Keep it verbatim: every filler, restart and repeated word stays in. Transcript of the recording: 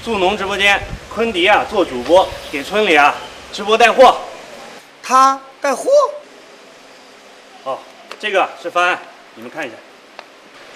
助农直播间，坤迪啊做主播，给村里啊直播带货。 他带货？ 哦，这个是方案，你们看一下。